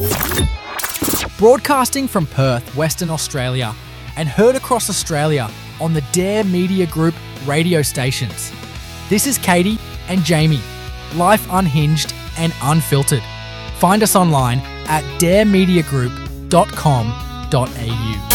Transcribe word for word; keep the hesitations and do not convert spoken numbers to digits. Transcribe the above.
Broadcasting from Perth, Western Australia, and heard across Australia on the Dare Media Group radio stations. This is Katie and Jamie, life unhinged and unfiltered. Find us online at dare media group dot com dot a u.